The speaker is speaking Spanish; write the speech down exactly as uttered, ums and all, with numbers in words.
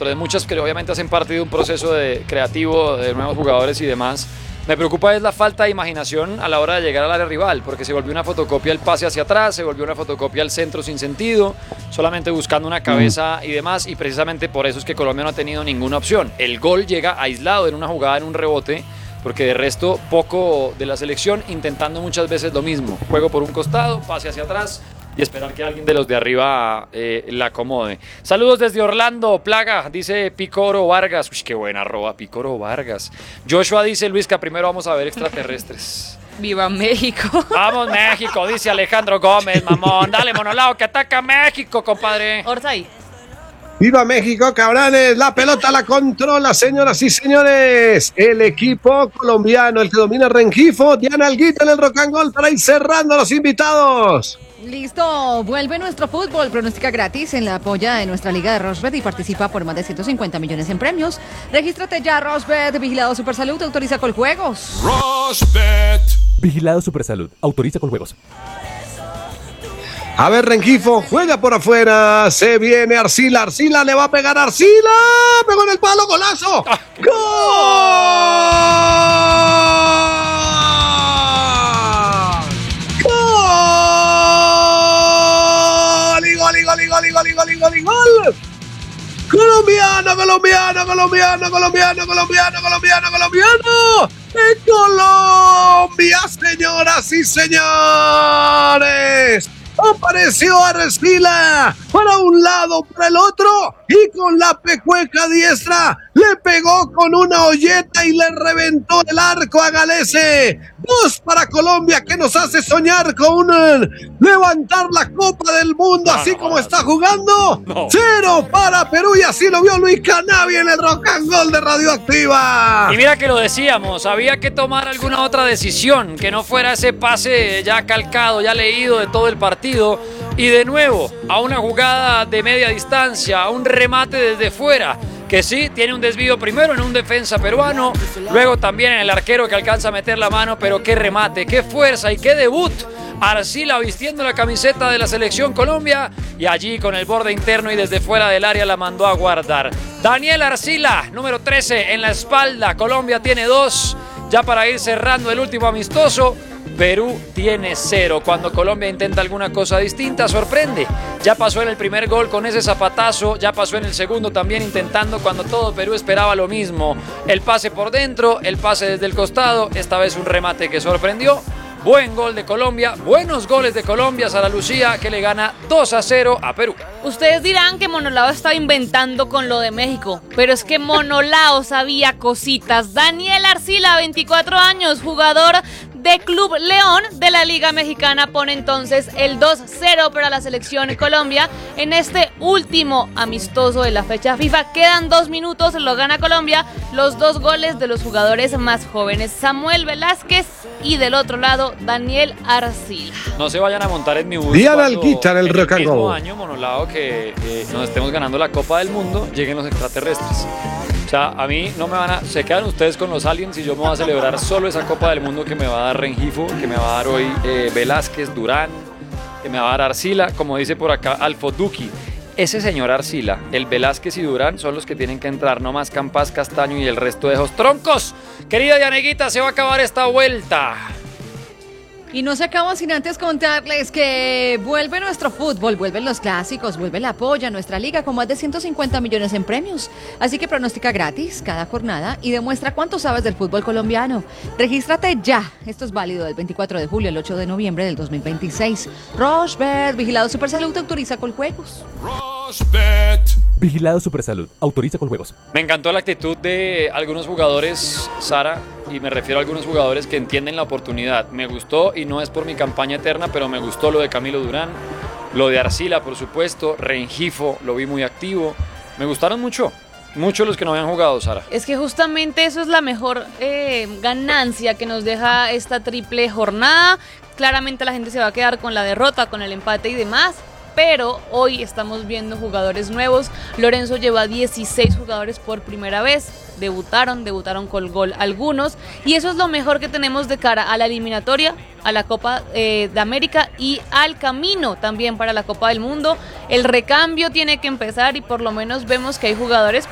dentro de muchas que obviamente hacen parte de un proceso de creativo de nuevos jugadores y demás, me preocupa es la falta de imaginación a la hora de llegar al área rival, porque se volvió una fotocopia el pase hacia atrás, se volvió una fotocopia al centro sin sentido, solamente buscando una cabeza y demás, y precisamente por eso es que Colombia no ha tenido ninguna opción. El gol llega aislado en una jugada, en un rebote, porque de resto poco de la selección intentando muchas veces lo mismo, juego por un costado, pase hacia atrás y esperar que alguien de los de arriba eh, la acomode. Saludos desde Orlando, Plaga, dice Picoro Vargas. Uy, qué buena arroba, Picoro Vargas. Joshua dice, Luisca, primero vamos a ver extraterrestres. ¡Viva México! ¡Vamos México! Dice Alejandro Gómez, mamón. Dale, Monolao, que ataca México, compadre. Orzay. ¡Viva México, cabrones! La pelota la controla, señoras y señores. El equipo colombiano, el que domina Rengifo. Diana Alguita en el Rock and Roll para ir cerrando los invitados. Listo, vuelve nuestro fútbol, pronostica gratis en la polla de nuestra liga de Rosbet y participa por más de ciento cincuenta millones en premios. Regístrate ya, Rosbet, vigilado Supersalud, autoriza Coljuegos. Rosbet. Vigilado Supersalud, autoriza Coljuegos. A ver, Rengifo, juega por afuera, se viene Arcila, Arcila le va a pegar a Arcila, pegó en el palo, golazo. ¡Ah, ¡Gol! ¡Gol! ¡Y gol, y gol, y gol, y gol, y gol, y gol, y gol! Colombiano, colombiano, colombiano, colombiano, colombiano, colombiano, colombiano. En Colombia, señoras y señores. Apareció Arcila para un lado, para el otro, y con la pecueca diestra le pegó con una olleta y le reventó el arco a Galese. Dos para Colombia, que nos hace soñar con un, levantar la Copa del Mundo, no, así no, como no, está jugando. No. Cero para Perú, y así lo vio Luis Canavi en el Rock and Roll de Radioactiva. Y mira que lo decíamos, había que tomar alguna otra decisión, que no fuera ese pase ya calcado, ya leído de todo el partido. Y de nuevo, a una jugada de media distancia, a un remate desde fuera, que sí, tiene un desvío primero en un defensa peruano, luego también en el arquero que alcanza a meter la mano, pero qué remate, qué fuerza y qué debut. Arcila vistiendo la camiseta de la selección Colombia y allí con el borde interno y desde fuera del área la mandó a guardar. Daniel Arcila, número trece en la espalda, Colombia tiene dos, ya para ir cerrando el último amistoso. Perú tiene cero. Cuando Colombia intenta alguna cosa distinta, sorprende. Ya pasó en el primer gol con ese zapatazo, ya pasó en el segundo también intentando cuando todo Perú esperaba lo mismo. El pase por dentro, el pase desde el costado, esta vez un remate que sorprendió. Buen gol de Colombia, buenos goles de Colombia, Sara Lucía, que le gana dos a cero a Perú. Ustedes dirán que Monolao estaba inventando con lo de México, pero es que Monolao sabía cositas. Daniel Arcila, veinticuatro años, jugador de Club León de la Liga Mexicana, pone entonces el dos cero para la selección Colombia en este último amistoso de la fecha FIFA. Quedan dos minutos, lo gana Colombia, los dos goles de los jugadores más jóvenes, Samuel Velázquez y del otro lado Daniel Arcila. No se vayan a montar en mi bus Diana Alguita en el Rock and Roll. mismo año, Monolao, que eh, nos estemos ganando la Copa del Mundo, lleguen los extraterrestres. O sea, a mí no me van a... Se quedan ustedes con los aliens y yo me voy a celebrar solo esa Copa del Mundo que me va a dar Rengifo, que me va a dar hoy eh, Velázquez, Durán, que me va a dar Arcila, como dice por acá Alfoduki. Ese señor Arcila, el Velázquez y Durán son los que tienen que entrar, no más Campas, Castaño y el resto de esos troncos. Querida Dianeguita, se va a acabar esta vuelta. Y no se acaba sin antes contarles que vuelve nuestro fútbol, vuelven los clásicos, vuelve la polla, nuestra liga con más de ciento cincuenta millones en premios. Así que pronostica gratis cada jornada y demuestra cuánto sabes del fútbol colombiano. Regístrate ya. Esto es válido del veinticuatro de julio al ocho de noviembre del dos mil veintiséis. Rosbet, vigilado Supersalud, autoriza Coljuegos. Rosbet. Vigilado Supersalud, autoriza Coljuegos. Me encantó la actitud de algunos jugadores, Sara, y me refiero a algunos jugadores que entienden la oportunidad. Me gustó, y no es por mi campaña eterna, pero me gustó lo de Camilo Durán, lo de Arcila, por supuesto, Rengifo, lo vi muy activo. Me gustaron mucho, mucho los que no habían jugado, Sara. Es que justamente eso es la mejor eh, ganancia que nos deja esta triple jornada. Claramente la gente se va a quedar con la derrota, con el empate y demás, pero hoy estamos viendo jugadores nuevos. Lorenzo lleva dieciséis jugadores por primera vez, debutaron, debutaron con gol algunos, y eso es lo mejor que tenemos de cara a la eliminatoria, a la Copa eh, de América y al camino también para la Copa del Mundo. El recambio tiene que empezar y por lo menos vemos que hay jugadores